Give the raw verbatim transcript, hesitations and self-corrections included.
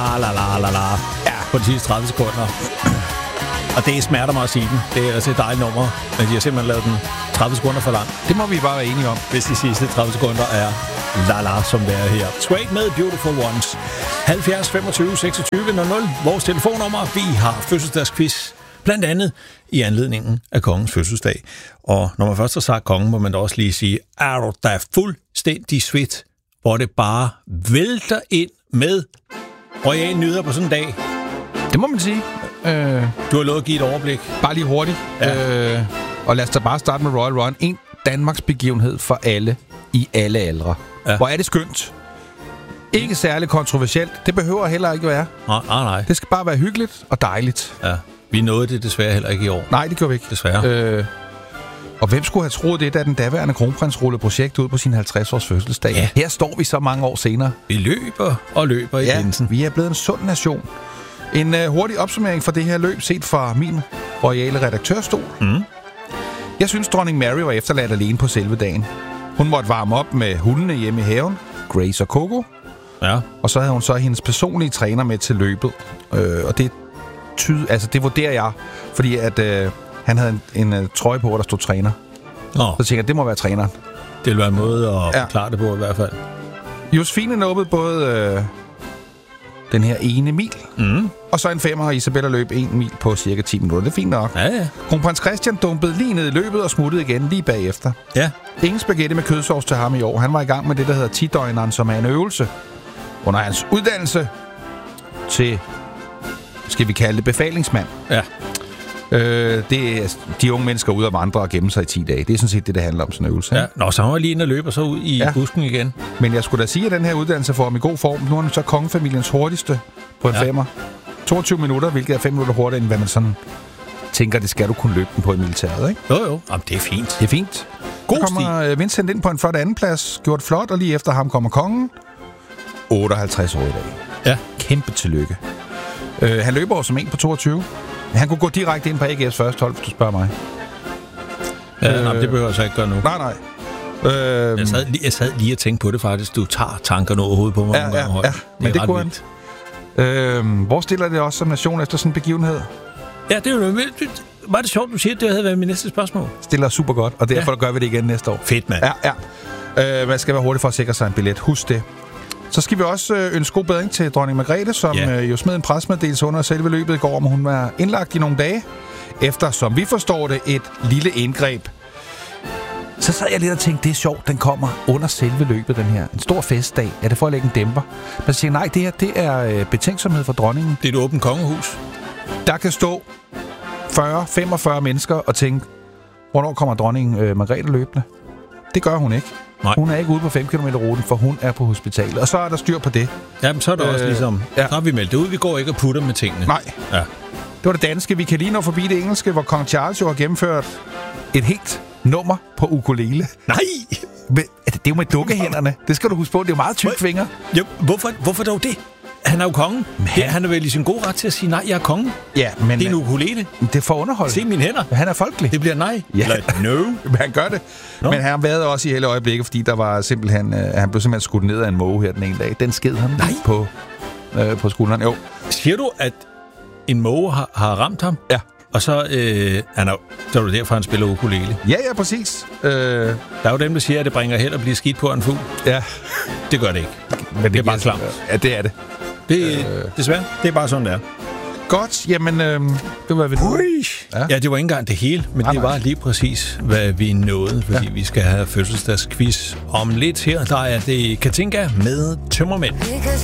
La la la la la. Ja, på de sidste tredive sekunder. Og det smerter mig at sige den. Det er altså et dejligt nummer, men de har simpelthen lavet den tredive sekunder for lang. Det må vi bare være enige om. Hvis de sidste tredive sekunder er la la, som det er her. Straight med Beautiful Ones. halvfjerds femogtyve seksogtyve nul nul. Vores telefonnummer. Vi har fødselsdagsquiz. Blandt andet i anledningen af kongens fødselsdag. Og når man først har sagt kongen, må man da også lige sige, er du da fuldstændig svedt, hvor det bare vælter ind med royale nyheder på sådan en dag. Det må man sige. Øh, du har lovet at give et overblik. Bare lige hurtigt. Ja. Øh, og lad os da bare starte med Royal Run. En Danmarks begivenhed for alle i alle aldre. Ja. Hvor er det skønt. Ikke særlig kontroversielt. Det behøver heller ikke være. Nej, nej, nej. Det skal bare være hyggeligt og dejligt. Ja. Vi nåede det desværre heller ikke i år. Nej, det gjorde vi ikke. Desværre. Øh, og hvem skulle have troet det, da den daværende kronprins rullede projekt ud på sin halvtreds års fødselsdag? Ja. Her står vi så mange år senere. Vi løber og løber i ja, linsen. Vi er blevet en sund nation. En uh, hurtig opsummering for det her løb, set fra min royale redaktørstol. Mm. Jeg synes, dronning Mary var efterladt alene på selve dagen. Hun måtte varme op med hundene hjemme i haven, Grace og Coco. Ja. Og så havde hun så hendes personlige træner med til løbet. Øh, og det Tyd, altså det vurderer jeg, fordi at øh, han havde en, en uh, trøje på, hvor der stod træner. Nå. Så tænker jeg, det må være træneren. Det vil være en måde at ja. forklare det på i hvert fald. Josefine nåede både øh, den her ene mil, mm. og så en femmer, og Isabella løb en mil på cirka ti minutter. Det er fint nok. Ja, ja. Kronprins Christian dumpede lige ned i løbet og smuttede igen lige bagefter. Ja. Ingen spaghetti med kødsovs til ham i år. Han var i gang med det, der hedder ti-døgneren, som er en øvelse under hans uddannelse til, skal vi kalde det, befalingsmand. Ja. Øh, det er de unge mennesker ude og vandre og gemme sig i ti dage. Det er sådan set det, det handler om, sådan en øvelse. Ja. Nå, så han var lige inde og løber så ud i ja. busken igen. Men jeg skulle da sige, at den her uddannelse får ham i god form. Nu er han så kongefamiliens hurtigste på en ja. femmer. toogtyve minutter, hvilket er fem minutter hurtigere, end hvad man sådan tænker, det skal du kunne løbe den på i militæret, ikke? Jo, jo. Jamen, det er fint. Det er fint. God så kommer Vincent ind på en flot andenplads. Gjort flot, og lige efter ham kommer kongen. otteoghalvtreds år i dag. Ja. Kæmpe tillykke. Øh, han løber over som en på toogtyve. Han kunne gå direkte ind på A G F's første hold, hvis du spørger mig. Ja, øh, nej, det behøver jeg så ikke gøre nu. Nej, nej. Øh, jeg, sad lige, jeg sad lige og tænkte på det faktisk. Du tager tankerne over hovedet på mig. Ja, ja, ja. Det men det kunne han. Øh, hvor stiller det også som nation efter sådan en begivenhed? Ja, det er jo vildt. Var det sjovt, du siger, det havde været mit næste spørgsmål. Stiller super godt, og derfor ja. gør vi det igen næste år. Fedt, mand. Ja, ja. Øh, man skal være hurtigt for at sikre sig en billet. Husk det. Så skal vi også øh, ønske god bedring til dronning Margrethe, som yeah. øh, jo smed en pressemeddelelse under selve løbet i går, om hun var indlagt i nogle dage, efter, som vi forstår det, et lille indgreb. Så sad jeg lidt og tænkte, det er sjovt, den kommer under selve løbet, den her. En stor festdag. Er det for at lægge en dæmper? Men så siger nej, det her, det er øh, betænksomhed for dronningen. Det er et åbent kongehus. Der kan stå fyrre til femogfyrre mennesker og tænke, hvornår kommer dronningen øh, Margrethe løbende? Det gør hun ikke. Nej. Hun er ikke ude på fem kilometer ruten, for hun er på hospitalet. Og så er der styr på det. Jamen, så er det øh, også ligesom, ja. så har vi meldt det ud. Vi går ikke og putter med tingene. Nej. Ja. Det var det danske. Vi kan lige nå forbi det engelske, hvor kong Charles jo har gennemført et helt nummer på ukulele. Nej! Men, det er jo med dukkehænderne. Det skal du huske på. Det er jo meget tyk fingre. Jo, hvorfor, hvorfor dog det? Han er jo kongen. Han, han er vel i sin gode ret til at sige, nej, jeg er kongen. Ja, men... Det er en ukulele. Det er for underhold. Se mine hænder. Han er folkelig. Det bliver nej. Ja. Like, no. Men han gør det. No. Men han været også i hele øjeblikket, fordi der var simpelthen... Øh, han blev simpelthen skudt ned af en måge her den ene dag. Den sked ham nej. på, øh, på skulderen. Jo. Siger du, at en måge har, har ramt ham? Ja. Og så, øh, han er, så er det derfor, han spiller ukulele. Ja, ja, præcis. Øh... Der er jo dem, der siger, at det bringer held at blive skidt på en fugl. Ja. Det gør det ikke. Men det, det er bare klamt. Ja, det er det. Det øh... desværre. Det er bare sådan, det er. Godt. Jamen, øh, det var ved ja. ja, det var ikke engang det hele, men ah, det var lige præcis, hvad vi nåede, fordi ja. vi skal have fødselsdagsquiz om lidt her. Der er det Katinka med Tømmermænd.